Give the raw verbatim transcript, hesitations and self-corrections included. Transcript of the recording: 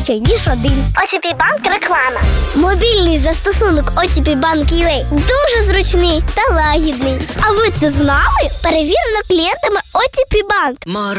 краще, ніж один. о ті пі Bank реклама. Мобільний застосунок о ті пі Bank ю ей дуже зручний та лагідний. А ви це знали? Перевірено клієнтами о ті пі Bank.